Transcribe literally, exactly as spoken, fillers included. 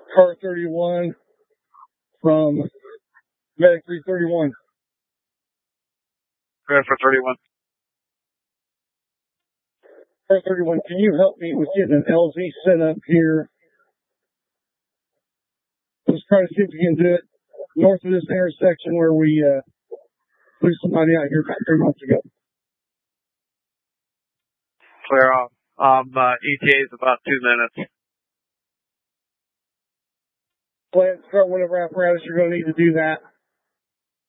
Car thirty-one from Medic three thirty-one. Go for thirty-one. Car thirty-one, can you help me with getting an L Z set up here? Let's try to see if we can do it north of this intersection where we uh, blew somebody out here about three months ago. Clear off. Um, uh, E T A is about two minutes. Plan, start whatever apparatus you're going to need to do that.